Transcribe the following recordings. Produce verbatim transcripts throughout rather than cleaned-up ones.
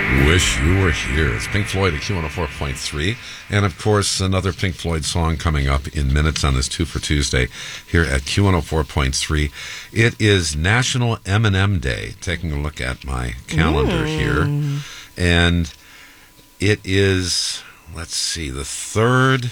Wish You Were Here. It's Pink Floyd at Q one oh four point three. And, of course, another Pink Floyd song coming up in minutes on this Two for Tuesday here at Q one oh four point three. It is National M and M Day. Taking a look at my calendar mm. here. And it is, let's see, the third,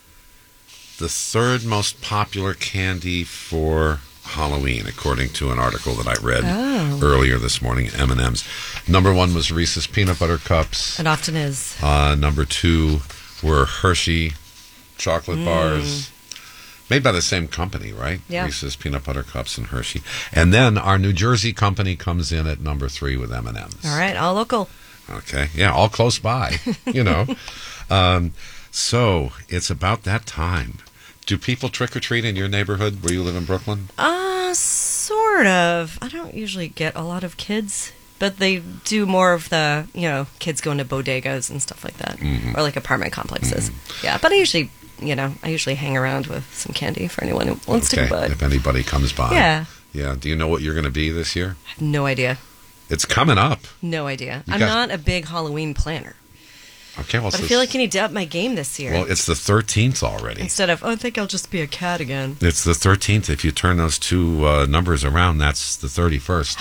the third most popular candy for Halloween, according to an article that I read oh. earlier this morning. M and M's. Number one was Reese's Peanut Butter Cups. It often is. Uh, number two were Hershey chocolate mm. bars, made by the same company, right? Yeah. Reese's Peanut Butter Cups and Hershey. And then our New Jersey company comes in at number three with M and M's. All right, all local. Okay, yeah, all close by, you know. um, so it's about that time. Do people trick-or-treat in your neighborhood where you live in Brooklyn? Uh, sort of. I don't usually get a lot of kids, but they do more of the, you know, kids going to bodegas and stuff like that, mm-hmm. or like apartment complexes. Mm-hmm. Yeah, but I usually, you know, I usually hang around with some candy for anyone who wants okay. to bud. If anybody comes by. Yeah. Yeah. Do you know what you're going to be this year? I have no idea. It's coming up. No idea. You I'm guys... not a big Halloween planner. Okay, well, but I feel like you need to up my game this year. Well, it's the thirteenth already. Instead of, oh, I think I'll just be a cat again. It's the thirteenth. If you turn those two uh, numbers around, that's the thirty-first.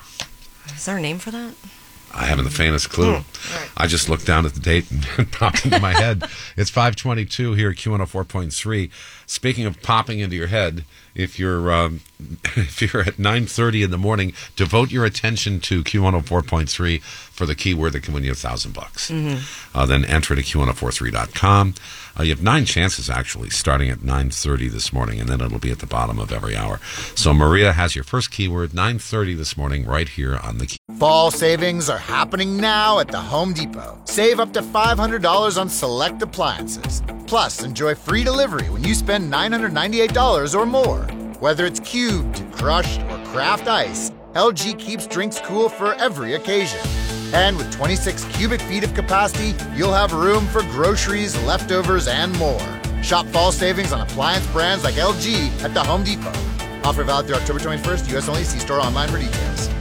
Is there a name for that? I haven't the faintest clue. Mm. Right. I just looked down at the date and it popped into my head. It's five twenty-two here at Q one oh four point three. Speaking of popping into your head, if you're um, if you're at nine thirty in the morning, devote your attention to Q one oh four point three for the keyword that can win you a thousand bucks. Mm-hmm. Uh, then enter it at Q one oh four three dot com. Uh, you have nine chances, actually, starting at nine thirty this morning, and then it'll be at the bottom of every hour. So Maria has your first keyword, nine thirty this morning, right here on the key. Fall savings are happening now at the Home Depot. Save up to five hundred dollars on select appliances. Plus, enjoy free delivery when you spend nine hundred ninety-eight dollars or more. Whether it's cubed, crushed, or craft ice, L G keeps drinks cool for every occasion. And with twenty-six cubic feet of capacity, you'll have room for groceries, leftovers, and more. Shop fall savings on appliance brands like L G at the Home Depot. Offer valid through October twenty-first, U S only. See store online for details.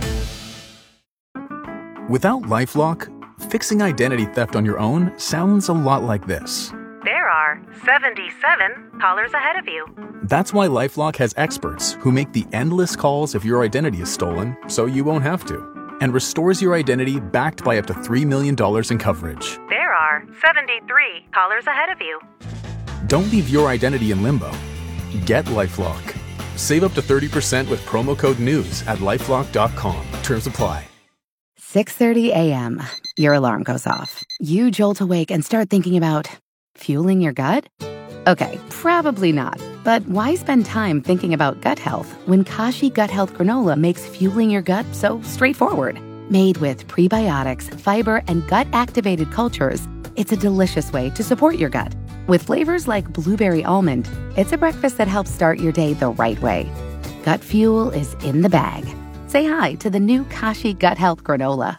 Without LifeLock, fixing identity theft on your own sounds a lot like this. There are seventy-seven callers ahead of you. That's why LifeLock has experts who make the endless calls if your identity is stolen so you won't have to, and restores your identity backed by up to three million dollars in coverage. There are seventy-three callers ahead of you. Don't leave your identity in limbo. Get LifeLock. Save up to thirty percent with promo code NEWS at lifelock dot com. Terms apply. six thirty a.m. Your alarm goes off. You jolt awake and start thinking about fueling your gut? Okay, probably not. But why spend time thinking about gut health when Kashi Gut Health Granola makes fueling your gut so straightforward? Made with prebiotics, fiber, and gut-activated cultures, it's a delicious way to support your gut. With flavors like blueberry almond, it's a breakfast that helps start your day the right way. Gut fuel is in the bag. Say hi to the new Kashi Gut Health Granola.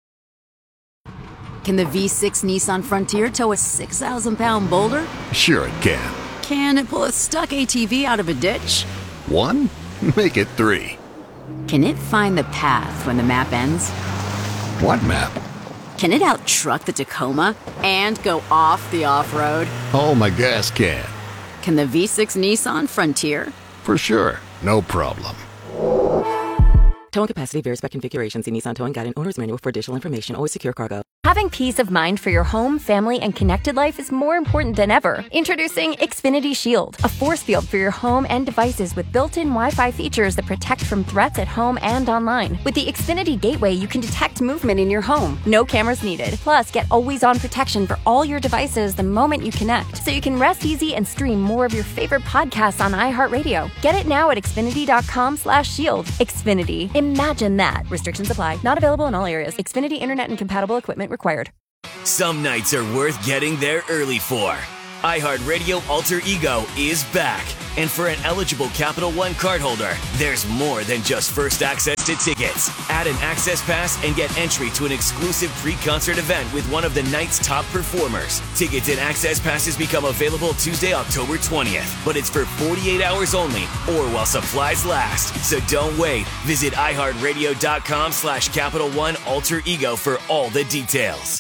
Can the V six Nissan Frontier tow a six thousand pound boulder? Sure it can. Can it pull a stuck A T V out of a ditch? One? Make it three. Can it find the path when the map ends? What map? Can it out-truck the Tacoma and go off the off-road? Oh, my gas can. Can the V six Nissan Frontier? For sure. No problem. Towing capacity varies by configuration. See Nissan Towing Guide and Owner's Manual for additional information. Always secure cargo. Having peace of mind for your home, family, and connected life is more important than ever. Introducing Xfinity Shield, a force field for your home and devices with built-in Wi-Fi features that protect from threats at home and online. With the Xfinity Gateway, you can detect movement in your home. No cameras needed. Plus, get always-on protection for all your devices the moment you connect, so you can rest easy and stream more of your favorite podcasts on iHeartRadio. Get it now at xfinity.com slash shield. Xfinity. Imagine that. Restrictions apply. Not available in all areas. Xfinity Internet and compatible equipment required. Some nights are worth getting there early for. iHeartRadio Alter Ego is back. And for an eligible Capital One cardholder, there's more than just first access to tickets. Add an Access Pass and get entry to an exclusive pre-concert event with one of the night's top performers. Tickets and Access Passes become available Tuesday, October twentieth, but it's for forty-eight hours only or while supplies last. So don't wait. Visit iHeartRadio.com slash Capital One Alter Ego for all the details.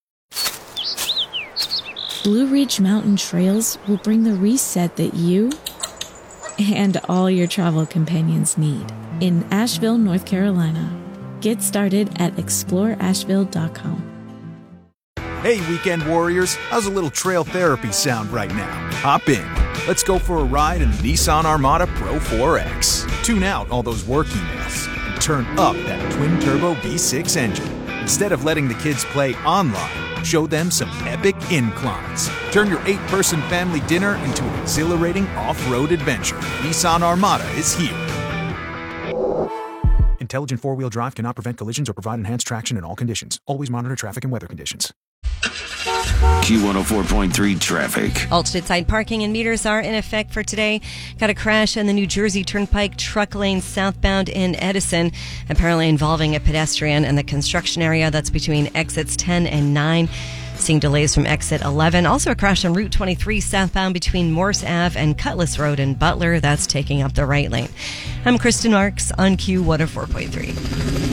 Blue Ridge Mountain Trails will bring the reset that you and all your travel companions need in Asheville, North Carolina. Get started at explore asheville dot com. Hey, weekend warriors, how's a little trail therapy sound right now? Hop in. Let's go for a ride in the Nissan Armada Pro four X. Tune out all those work emails and turn up that twin-turbo V six engine. Instead of letting the kids play online, show them some epic inclines. Turn your eight-person family dinner into an exhilarating off-road adventure. Nissan Armada is here. Intelligent four-wheel drive cannot prevent collisions or provide enhanced traction in all conditions. Always monitor traffic and weather conditions. Q one oh four point three traffic. Alternate side parking and meters are in effect for today. Got a crash on the New Jersey Turnpike truck lane southbound in Edison, apparently involving a pedestrian in the construction area. That's between exits ten and nine. Seeing delays from exit eleven. Also a crash on Route twenty-three southbound between Morse Avenue and Cutlass Road in Butler. That's taking up the right lane. I'm Kristen Marks on Q one oh four point three.